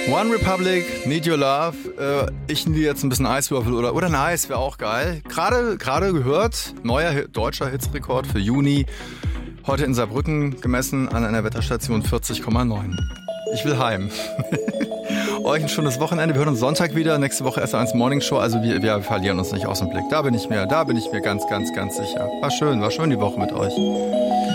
One Republic, Need Your Love. Ich nehme jetzt ein bisschen Eiswürfel oder Nice, wäre auch geil. Gerade gehört, neuer deutscher Hitzrekord für Juni. Heute in Saarbrücken gemessen an einer Wetterstation 40,9. Ich will heim. Euch ein schönes Wochenende. Wir hören uns Sonntag wieder. Nächste Woche S1 Morning Show. Also wir verlieren uns nicht aus dem Blick. Da bin ich mir ganz sicher. War schön die Woche mit euch.